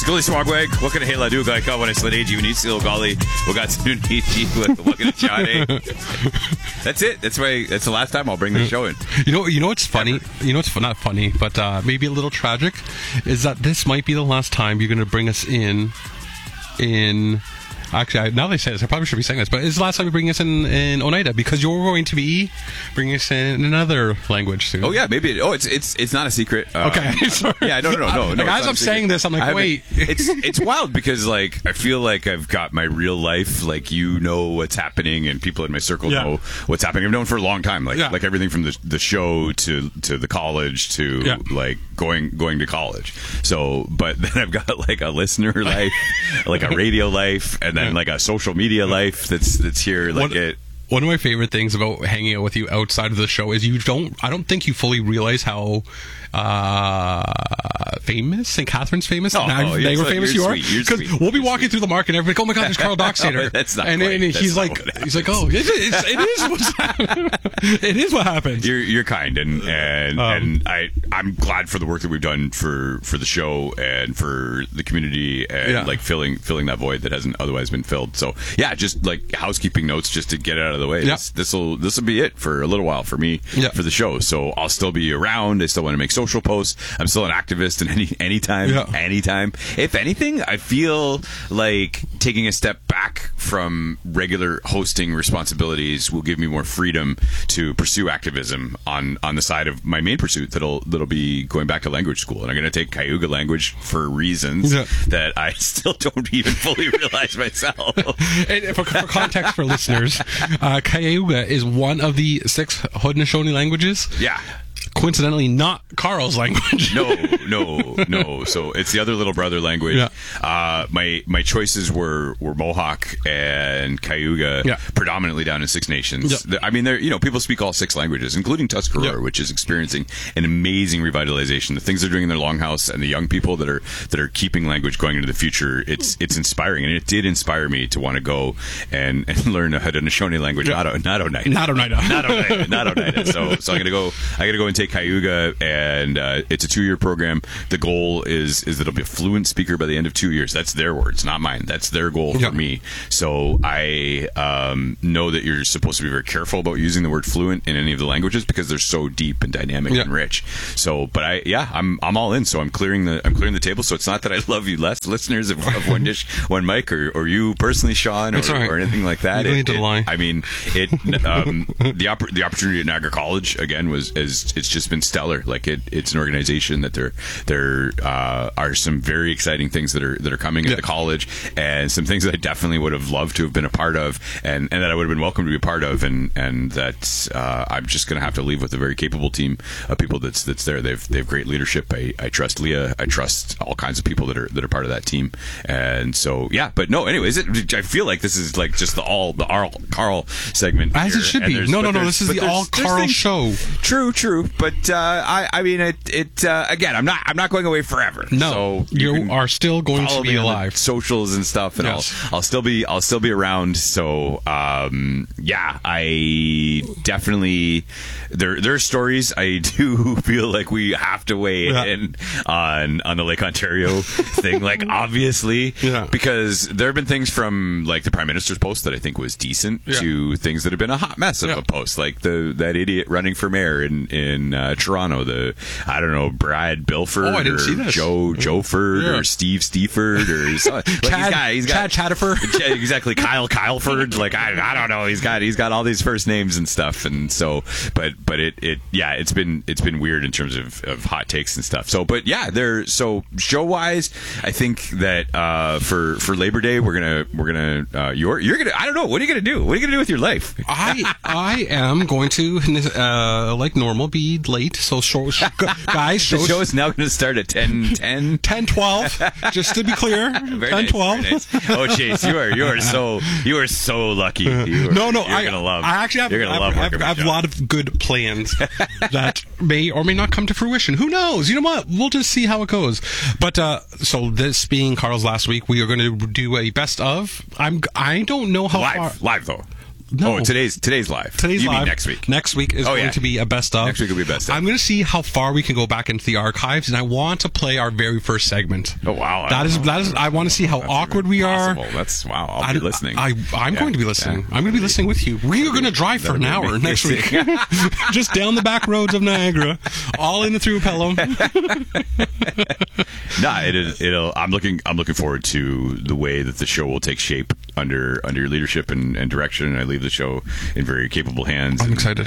Scully Smogwag, welcome to Hela Du Gaika when I slid AG Unitsil Gali. We got some new with welcome to Chade. That's it. That's the last time I'll bring the show in. You know what's funny? You know what's not funny, but maybe a little tragic, is that this might be the last time you're going to bring us in. Actually, now they say this, I probably should be saying this, but it's the last time you bring us in Oneida, because you're going to be bringing us in another language soon. Oh yeah, maybe. It's not a secret. Okay, sorry. Yeah, no. Like, as I'm saying this, I'm like, wait. It's wild because like I feel like I've got my real life. Like what's happening, and people in my circle know what's happening. I've known for a long time. Like everything from the show to the college to like going to college. So, but then I've got like a listener life, like a radio life, and then like a social media life that's here. Like One of my favorite things about hanging out with you outside of the show is I don't think you fully realize how famous St. Catharines famous they were famous you are, because we'll be walking through the market and everybody's like, oh my god, there's Carl Dockstader. That's not and he's like oh it is what's happening. It is what happens. You're kind, and I'm glad for the work that we've done for the show and for the community, and like filling that void that hasn't otherwise been filled. So yeah, just like housekeeping notes just to get it out of the way. This will be it for a little while for me for the show. So I'll still be around. I still want to make social posts. I'm still an activist, and anytime. If anything, I feel like taking a step back from regular hosting responsibilities will give me more freedom to pursue activism on the side of my main pursuit that'll be going back to language school. And I'm going to take Cayuga language for reasons that I still don't even fully realize myself. And for context for listeners, Cayuga is one of the 6 Haudenosaunee languages. Yeah. Coincidentally, not Carl's language. No. So it's the other little brother language. Yeah. My choices were Mohawk and Cayuga, predominantly down in Six Nations. Yeah. I mean, people speak all 6 languages, including Tuscarora, which is experiencing an amazing revitalization. The things they're doing in their longhouse, and the young people that are keeping language going into the future, it's inspiring, and it did inspire me to want to go and learn a Haudenosaunee language. Not Oneida. So I'm gonna go and take Cayuga, and it's a 2-year program. The goal is that I'll be a fluent speaker by the end of 2 years. That's their words, not mine. That's their goal for me. So I know that you're supposed to be very careful about using the word fluent in any of the languages because they're so deep and dynamic and rich. So, but I'm all in. So I'm clearing the table. So it's not that I love you less, listeners of One Dish, One Mic, or you personally, Sean, or anything like that. You don't need to lie. I mean, the opportunity at Niagara College again it's just been stellar. Like it's an organization that there are some very exciting things that are coming at the college, and some things that I definitely would have loved to have been a part of, and that I would have been welcome to be a part of, and that I'm just going to have to leave with a very capable team of people that's there. They've great leadership. I trust Leah. I trust all kinds of people that are part of that team, and so but no. Anyways, I feel like this is like just the all Carl segment, as here. it should be. No. This is the all Carl show. True. But I mean, again, I'm not going away forever. No, so you are still going to be alive. Socials and stuff, and I'll still be around. So I definitely there are stories I do feel like we have to weigh in on the Lake Ontario thing. Like obviously, because there have been things from like the Prime Minister's post that I think was decent to things that have been a hot mess of a post, like that idiot running for mayor in Toronto, Brad Bilford or Joe Joford or Steve Steeford or Chad Chatterford. Exactly, Kyle Kyleford. Like I don't know. He's got all these first names and stuff, and so but it's been weird in terms of hot takes and stuff. So so show wise, I think that for Labor Day we're gonna you're gonna, I don't know, what are you gonna do? What are you gonna do with your life? I am going to like normal be late. So guys, the show is now going to start at 10:12. Just to be clear, 10:12. Nice. Oh, Chase, you are so lucky. You're gonna love. I actually have a lot of good plans that may or may not come to fruition. Who knows? You know what? We'll just see how it goes. But so this being Carl's last week, we are going to do a best of. I don't know how live though. No. Oh, today's live. Today's you live. Mean next week? Next week is going to be a best of. Next week will be best of. I'm going to see how far we can go back into the archives, and I want to play our very first segment. Oh wow! That is. I want to see how awkward we are. That's wow. I'll be listening. I'm going to be listening. I'm going to be listening with you. We are going to drive for an hour next week, just down the back roads of Niagara, all in the through Pelham. It'll. I'm looking forward to the way that the show will take shape under your leadership and direction. And I leave the show in very capable hands. I'm excited.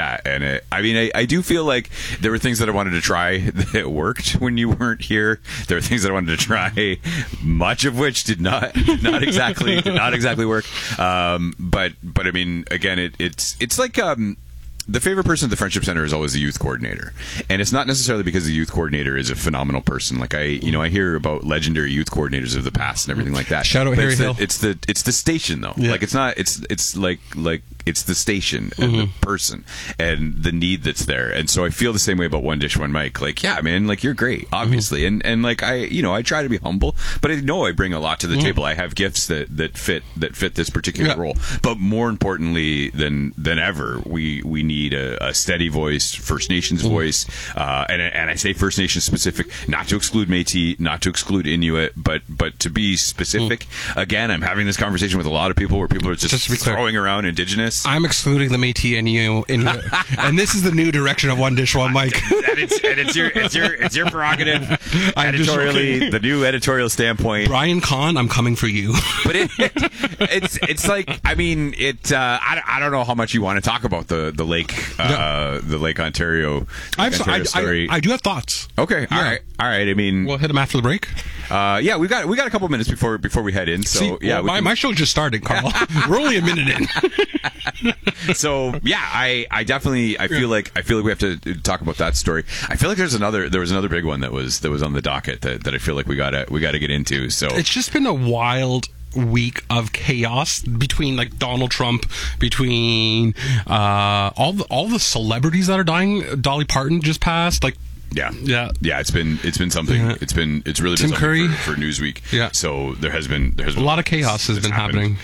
I do feel like there were things that I wanted to try that worked when you weren't here. There were things that I wanted to try, much of which did not exactly work. But I mean, again, it's like. The favorite person at the Friendship Center is always the youth coordinator, and it's not necessarily because the youth coordinator is a phenomenal person. Like I hear about legendary youth coordinators of the past and everything like that. Shout out Harry Hill. It's the station though. Yeah. Like it's not. It's like it's the station and the person and the need that's there. And so I feel the same way about One Dish, One Mic. Like, yeah, man, like you're great, obviously, and like I try to be humble, but I know I bring a lot to the table. I have gifts that fit this particular role. But more importantly than ever, we need a steady voice, First Nations voice, and I say First Nations specific, not to exclude Métis, not to exclude Inuit, but to be specific. Again, I'm having this conversation with a lot of people where people are just throwing around Indigenous. I'm excluding the Métis and Inuit, and this is the new direction of One Dish, One Mic. It's your prerogative, editorially, the new editorial standpoint. Brian Kahn, I'm coming for you. But it's like, I mean, I don't know how much you want to talk about the lake, the Lake Ontario story. I do have thoughts. Okay, all right. I mean, we'll hit them after the break. Yeah, we got a couple minutes before we head in. So my show just started, Carl. We're only a minute in. So yeah, I definitely feel like we have to talk about that story. I feel like there was another big one that was on the docket that I feel like we gotta get into. So it's just been a wild week of chaos between like Donald Trump, between all the celebrities that are dying. Dolly Parton just passed. Like. Yeah. It's been something. Yeah. It's really been Tim something Curry for Newsweek. Yeah. So there has been a lot of chaos has been happening.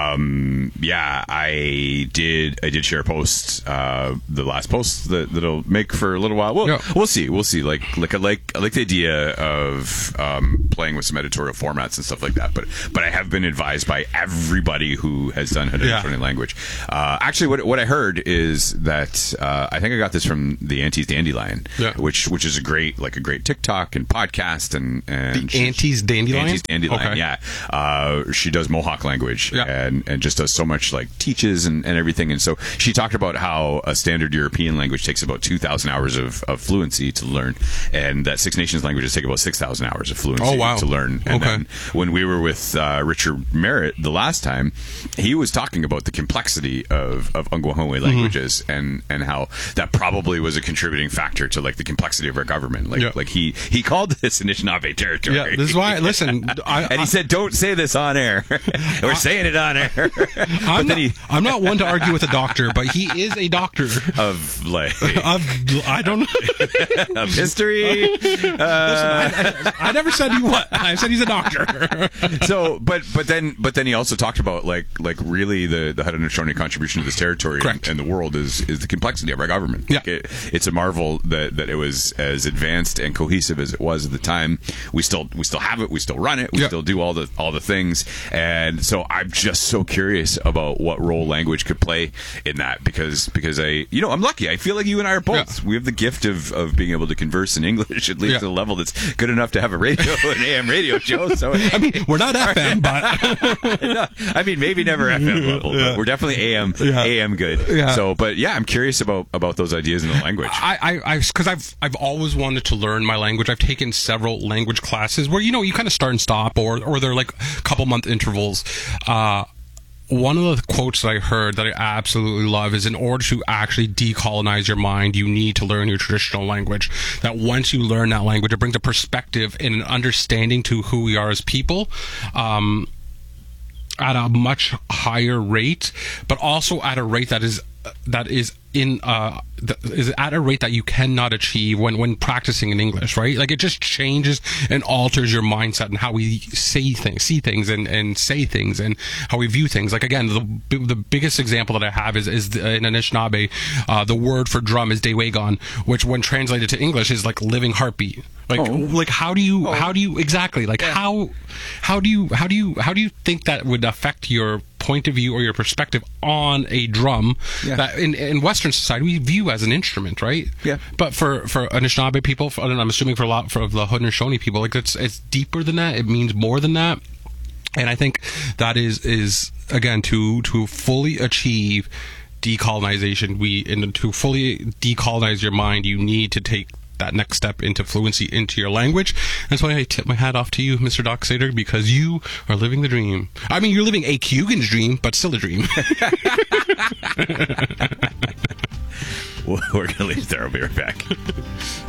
Yeah, I did share a post, the last post that'll make for a little while. We'll see. Like I like the idea of playing with some editorial formats and stuff like that. But I have been advised by everybody who has done Haudenosaunee language. Actually, what I heard is that I think I got this from the Auntie's Dandelion, which is a great TikTok and podcast and the Auntie's Dandelion. Auntie's Dandelion, okay. Yeah. She does Mohawk language and just does so much, like teaches and everything. And so she talked about how a standard European language takes about 2,000 hours of fluency to learn, and that Six Nations languages take about 6,000 hours of fluency to learn. And then when we were with Richard Merritt the last time, he was talking about the complexity of Ungwahome languages and how that probably was a contributing factor to like the complexity of our government. Like he called this Anishinaabe territory. Yeah, this is why. Listen, and he said, "Don't say this on air." We're saying it on air. I'm not one to argue with a doctor, but he is a doctor of like I don't know of history. Listen, I never said he was. I said he's a doctor. So, but then he also talked about like really the Haudenosaunee contribution to this territory and the world is the complexity of our government. Yeah. Like it's a marvel that it was as advanced and cohesive as it was at the time. We still have it. We still run it. We still do all the things. And so I'm just so curious about what role language could play in that because I'm lucky. I feel like you and I are both. We have the gift of being able to converse in English at least at a level that's good enough to have an AM radio show. So I mean, we're not FM, but no, I mean maybe never FM level, but we're definitely AM good. Yeah. So, but yeah, I'm curious about those ideas in the language. Because I've always wanted to learn my language. I've taken several language classes where you kind of start and stop, or they're like couple month intervals. One of the quotes that I heard that I absolutely love is, in order to actually decolonize your mind, you need to learn your traditional language. That once you learn that language, it brings a perspective and an understanding to who we are as people. At a much higher rate, but also at a rate that is that is is at a rate that you cannot achieve when practicing in English, right? Like, it just changes and alters your mindset and how we see things and say things and how we view things. Like, again, the biggest example that I have is in Anishinaabe, the word for drum is Dewegon, which when translated to English is like living heartbeat. Like how do you exactly, like, how do you think that would affect your point of view or your perspective on a drum that in Western society we view as an instrument, right? Yeah. But for Anishinaabe people, and I'm assuming for a lot for the Haudenosaunee people, like, it's deeper than that. It means more than that. And I think that is again, to fully achieve decolonization, to fully decolonize your mind, you need to take that next step into fluency into your language. That's why I tip my hat off to you, Mr. Doc Sater, because you are living the dream. I mean, you're living a Cuyugan's dream, but still a dream. We're going to leave there. I'll be right back.